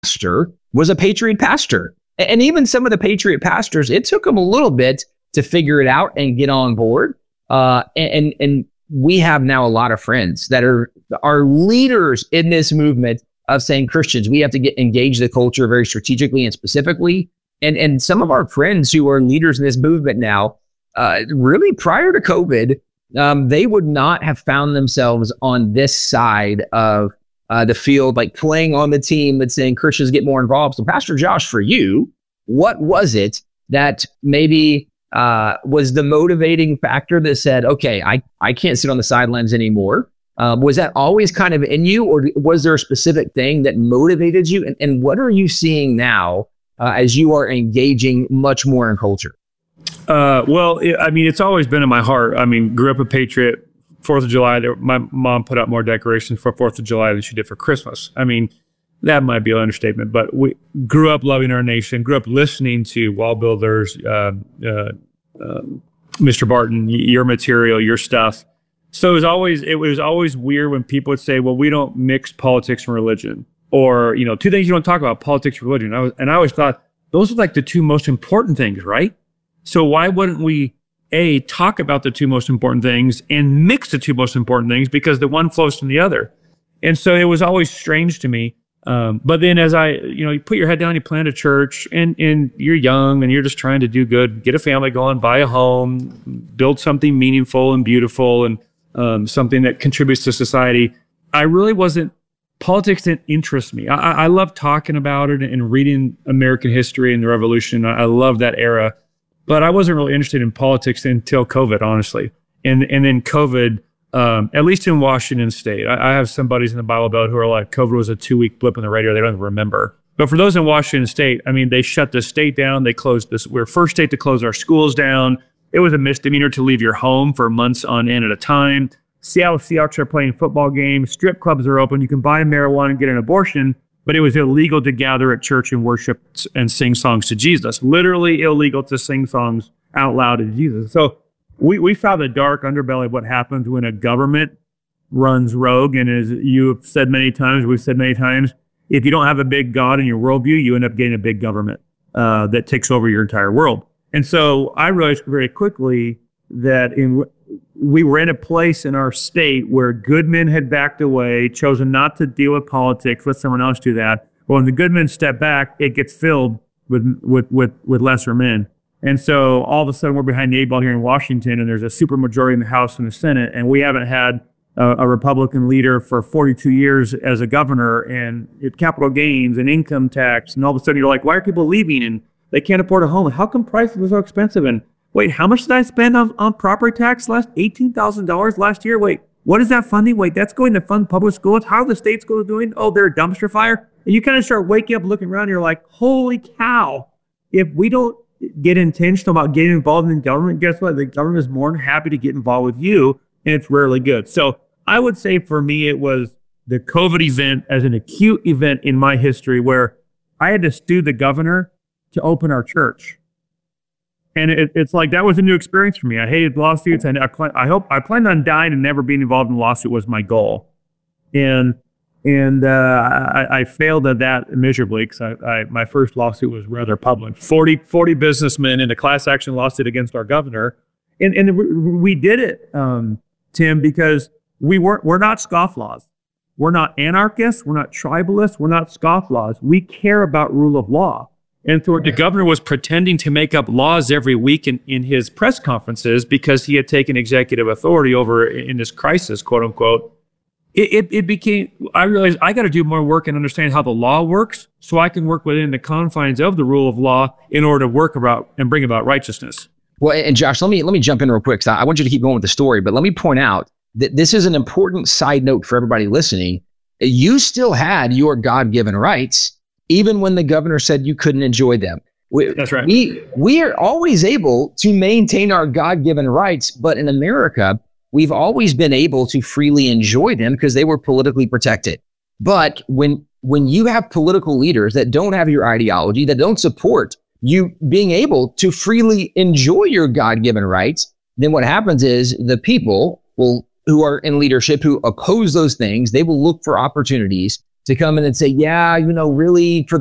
pastor was a Patriot pastor. And even some of the Patriot pastors, it took them a little bit to figure it out and get on board. And we have now a lot of friends that are leaders in this movement of saying, Christians, we have to engage the culture very strategically and specifically. And some of our friends who are leaders in this movement now, really prior to COVID, they would not have found themselves on this side of the field, like playing on the team that's saying Christians get more involved. So Pastor Josh, for you, what was it that maybe was the motivating factor that said, okay, I can't sit on the sidelines anymore? Was that always kind of in you, or was there a specific thing that motivated you? And what are you seeing now as you are engaging much more in culture? It's always been in my heart. I mean, grew up a Patriot. 4th of July, my mom put out more decorations for 4th of July than she did for Christmas. I mean, that might be an understatement, but we grew up loving our nation, grew up listening to Wall Builders, Mr. Barton, your material, your stuff. So it was always weird when people would say, well, we don't mix politics and religion, or, two things you don't talk about, politics and religion. I always thought those are like the two most important things, right? So why wouldn't we talk about the two most important things and mix the two most important things, because the one flows from the other. And so it was always strange to me. But then as you put your head down, you plan a church, and you're young and you're just trying to do good, get a family going, buy a home, build something meaningful and beautiful, and something that contributes to society. Politics didn't interest me. I love talking about it and reading American history and the Revolution. I love that era. But I wasn't really interested in politics until COVID, honestly. And then COVID, at least in Washington State, I have some buddies in the Bible Belt who are like, COVID was a 2-week blip on the radio. They don't even remember. But for those in Washington State, I mean, they shut the state down. They closed this. We're first state to close our schools down. It was a misdemeanor to leave your home for months on end at a time. Seattle Seahawks are playing football games. Strip clubs are open. You can buy marijuana and get an abortion. But it was illegal to gather at church and worship and sing songs to Jesus. Literally illegal to sing songs out loud to Jesus. So we found the dark underbelly of what happens when a government runs rogue. And as you've said many times, we've said many times, if you don't have a big God in your worldview, you end up getting a big government that takes over your entire world. And so I realized very quickly that we were in a place in our state where good men had backed away, chosen not to deal with politics, let someone else do that. Well, when the good men step back, it gets filled with lesser men. And so all of a sudden we're behind the 8 ball here in Washington, and there's a supermajority in the House and the Senate, and we haven't had a Republican leader for 42 years as a governor, and capital gains and income tax, and all of a sudden you're like, why are people leaving and they can't afford a home? How come prices are so expensive? And wait, how much did I spend on property tax $18,000 last year? Wait, what is that funding? Wait, that's going to fund public schools? How are the state schools doing? Oh, they're a dumpster fire. And you kind of start waking up, looking around, and you're like, holy cow. If we don't get intentional about getting involved in government, guess what? The government is more than happy to get involved with you, and it's rarely good. So I would say for me, it was the COVID event as an acute event in my history where I had to sue the governor to open our church. And it's like, that was a new experience for me. I hated lawsuits. And I planned on dying and never being involved in a lawsuit was my goal. And I failed at that miserably, because my first lawsuit was rather public. 40 businessmen in a class action lawsuit against our governor. And we did it, Tim, because we're not scofflaws. We're not anarchists. We're not tribalists. We're not scofflaws. We care about rule of law. And so the governor was pretending to make up laws every week in his press conferences because he had taken executive authority over in this crisis, quote unquote. It became, I realized I got to do more work and understand how the law works so I can work within the confines of the rule of law in order to work about and bring about righteousness. Well, and Josh, let me jump in real quick, because I want you to keep going with the story, but let me point out that this is an important side note for everybody listening. You still had your God-given rights, even when the governor said you couldn't enjoy them. That's right. We are always able to maintain our God-given rights, but in America, we've always been able to freely enjoy them because they were politically protected. But when you have political leaders that don't have your ideology, that don't support you being able to freely enjoy your God-given rights, then what happens is the people who are in leadership, who oppose those things, they will look for opportunities to come in and say, yeah, really for